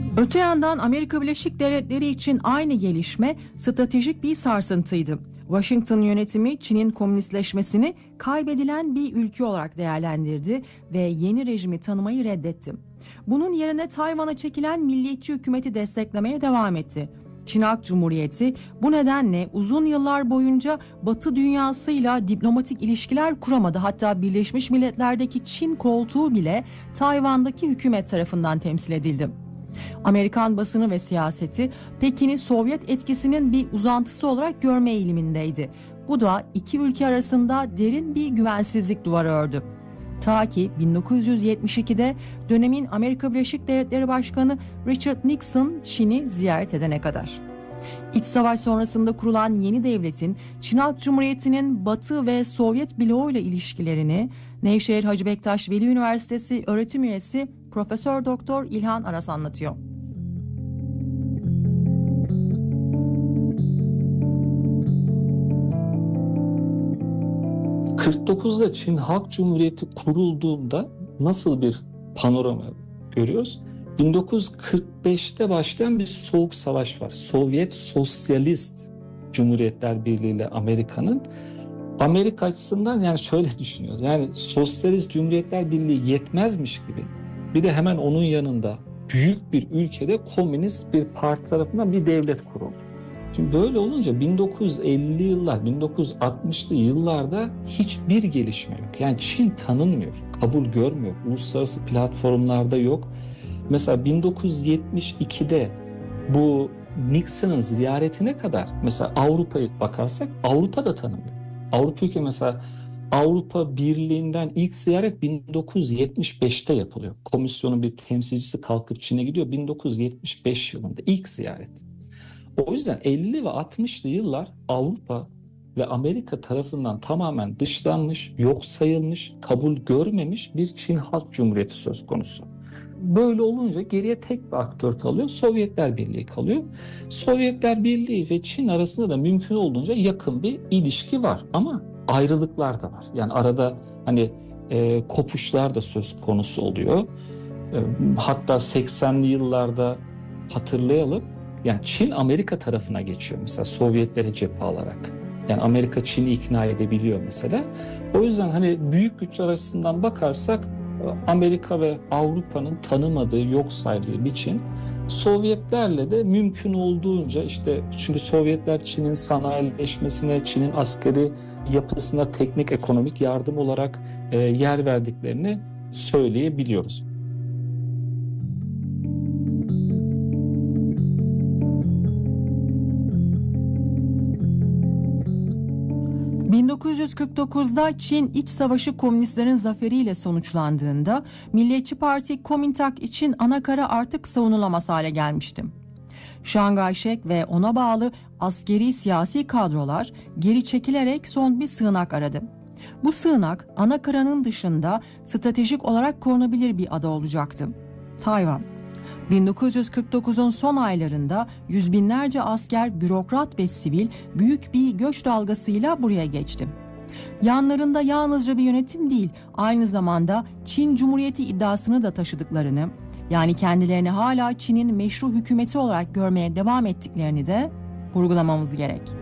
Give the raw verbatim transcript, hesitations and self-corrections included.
Öte yandan Amerika Birleşik Devletleri için aynı gelişme stratejik bir sarsıntıydı. Washington yönetimi Çin'in komünistleşmesini kaybedilen bir ülke olarak değerlendirdi ve yeni rejimi tanımayı reddetti. Bunun yerine Tayvan'a çekilen milliyetçi hükümeti desteklemeye devam etti. Çin Halk Cumhuriyeti bu nedenle uzun yıllar boyunca Batı dünyasıyla diplomatik ilişkiler kuramadı. Hatta Birleşmiş Milletler'deki Çin koltuğu bile Tayvan'daki hükümet tarafından temsil edildi. Amerikan basını ve siyaseti Pekin'i Sovyet etkisinin bir uzantısı olarak görme eğilimindeydi. Bu da iki ülke arasında derin bir güvensizlik duvarı ördü. Ta ki bin dokuz yüz yetmiş ikide dönemin Amerika Birleşik Devletleri Başkanı Richard Nixon Çin'i ziyaret edene kadar. İç savaş sonrasında kurulan yeni devletin Çin Halk Cumhuriyeti'nin Batı ve Sovyet bloğu ile ilişkilerini Nevşehir Hacı Bektaş Veli Üniversitesi öğretim üyesi Profesör Doktor İlhan Aras anlatıyor. kırk dokuzda Çin Halk Cumhuriyeti kurulduğunda nasıl bir panorama görüyoruz? bin dokuz yüz kırk beşte başlayan bir soğuk savaş var. Sovyet Sosyalist Cumhuriyetler Birliği ile Amerika'nın. Amerika açısından yani şöyle düşünüyoruz. Yani Sosyalist Cumhuriyetler Birliği yetmezmiş gibi bir de hemen onun yanında büyük bir ülkede komünist bir parti tarafından bir devlet kuruldu. Şimdi böyle olunca bin dokuz yüz ellili yıllar, bin dokuz yüz altmışlı yıllarda hiçbir gelişme yok. Yani Çin tanınmıyor, kabul görmüyor, uluslararası platformlarda yok. Mesela bin dokuz yüz yetmiş ikide bu Nixon'ın ziyaretine kadar mesela Avrupa'ya bakarsak Avrupa da tanımıyor. Avrupa ülke mesela Avrupa Birliği'nden ilk ziyaret bin dokuz yüz yetmiş beşte yapılıyor. Komisyonun bir temsilcisi kalkıp Çin'e gidiyor bin dokuz yüz yetmiş beş yılında ilk ziyaret. O yüzden ellili ve altmışlı yıllar Avrupa ve Amerika tarafından tamamen dışlanmış, yok sayılmış, kabul görmemiş bir Çin Halk Cumhuriyeti söz konusu. Böyle olunca geriye tek bir aktör kalıyor, Sovyetler Birliği kalıyor. Sovyetler Birliği ve Çin arasında da mümkün olduğunca yakın bir ilişki var ama ayrılıklar da var. Yani arada hani e, kopuşlar da söz konusu oluyor. E, hatta seksenli yıllarda hatırlayalım. Yani Çin Amerika tarafına geçiyor mesela Sovyetlere cephe alarak. Yani Amerika Çin'i ikna edebiliyor mesela. O yüzden hani büyük güçler açısından bakarsak Amerika ve Avrupa'nın tanımadığı, yok saydığı bir Çin. Sovyetlerle de mümkün olduğunca işte çünkü Sovyetler Çin'in sanayileşmesine, Çin'in askeri yapısına teknik ekonomik yardım olarak e, yer verdiklerini söyleyebiliyoruz. bin dokuz yüz kırk dokuzda Çin İç Savaşı komünistlerin zaferiyle sonuçlandığında Milliyetçi Parti Kuomintang için anakara artık savunulamaz hale gelmişti. Chiang Kai-shek ve ona bağlı askeri siyasi kadrolar geri çekilerek son bir sığınak aradı. Bu sığınak anakaranın dışında stratejik olarak korunabilir bir ada olacaktı. Tayvan. bin dokuz yüz kırk dokuzun son aylarında yüz binlerce asker, bürokrat ve sivil büyük bir göç dalgasıyla buraya geçti. Yanlarında yalnızca bir yönetim değil, aynı zamanda Çin Cumhuriyeti iddiasını da taşıdıklarını, yani kendilerini hala Çin'in meşru hükümeti olarak görmeye devam ettiklerini de vurgulamamız gerek.